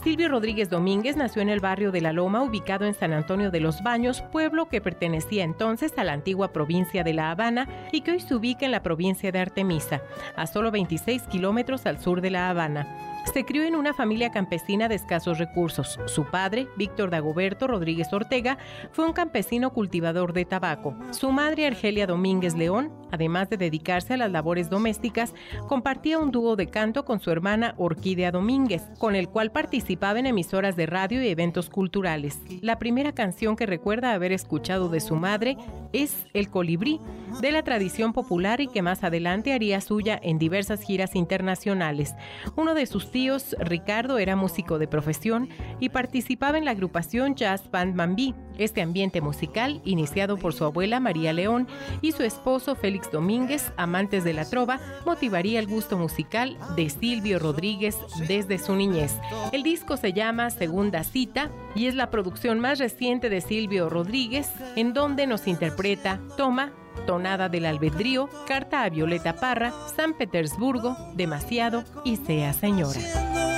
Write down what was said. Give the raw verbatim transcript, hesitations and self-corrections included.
Silvio Rodríguez Domínguez nació en el barrio de La Loma, ubicado en San Antonio de los Baños, pueblo que pertenecía entonces a la antigua provincia de La Habana y que hoy se ubica en la provincia de Artemisa, a solo veintiséis kilómetros al sur de La Habana. Se crió en una familia campesina de escasos recursos. Su padre, Víctor Dagoberto Rodríguez Ortega, fue un campesino cultivador de tabaco. Su madre, Argelia Domínguez León, además de dedicarse a las labores domésticas, compartía un dúo de canto con su hermana Orquídea Domínguez, con el cual participaba en emisoras de radio y eventos culturales. La primera canción que recuerda haber escuchado de su madre es El Colibrí, de la tradición popular y que más adelante haría suya en diversas giras internacionales. Uno de sus tíos, Ricardo, era músico de profesión y participaba en la agrupación Jazz Band Mambí. Este ambiente musical, iniciado por su abuela María León y su esposo Félix Domínguez, amantes de la trova, motivaría el gusto musical de Silvio Rodríguez desde su niñez. El disco se llama Segunda Cita y es la producción más reciente de Silvio Rodríguez, en donde nos interpreta Toma, Tonada del Albedrío, Carta a Violeta Parra, San Petersburgo, Demasiado y Sea Señora.